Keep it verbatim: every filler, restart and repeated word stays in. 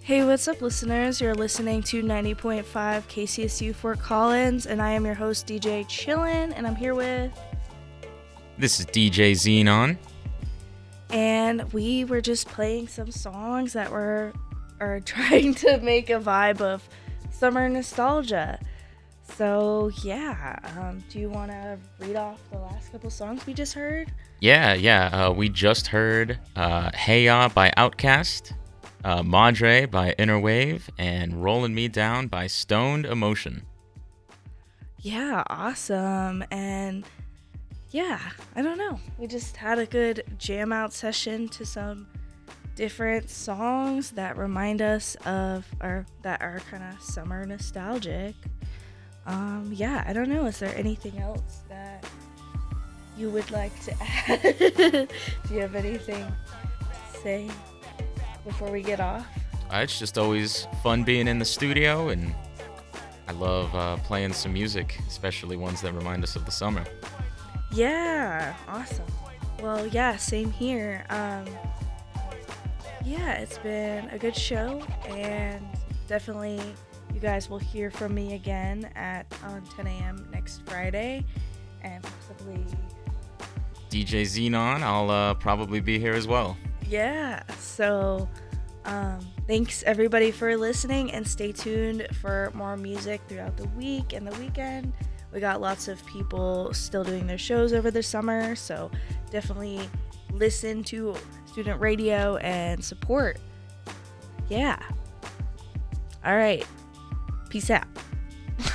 Hey, what's up, listeners? You're listening to ninety point five K C S U Fort Collins, and I am your host, D J Chillin', and I'm here with... This is D J Xenon. And we were just playing some songs that were are trying to make a vibe of summer nostalgia. So, yeah, um, do you want to read off the last couple songs we just heard? Yeah, yeah, uh, we just heard uh, Hey Ya by Outkast, uh, Madre by Inner Wave, and Rollin' Me Down by Stoned Emotion. Yeah, awesome. And yeah, I don't know. We just had a good jam out session to some different songs that remind us of, or that are kind of summer nostalgic. Um, yeah, I don't know. Is there anything else that you would like to add? Do you have anything to say before we get off? Uh, it's just always fun being in the studio, and I love uh, playing some music, especially ones that remind us of the summer. Yeah, awesome. Well, yeah, same here. Um, yeah, it's been a good show, and definitely you guys will hear from me again at on ten a.m. next Friday, and possibly D J Xenon, I'll uh, probably be here as well. Yeah, so um, thanks everybody for listening, and stay tuned for more music throughout the week and the weekend. We got lots of people still doing their shows over the summer, so definitely listen to student radio and support. Yeah. All right. Peace out.